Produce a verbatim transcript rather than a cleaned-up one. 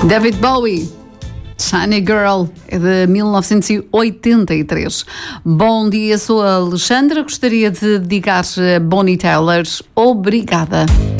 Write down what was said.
David Bowie, Shiny Girl, é de mil novecentos e oitenta e três. Bom dia, sou a Alexandra. Gostaria de dedicar a Bonnie Tyler. Obrigada.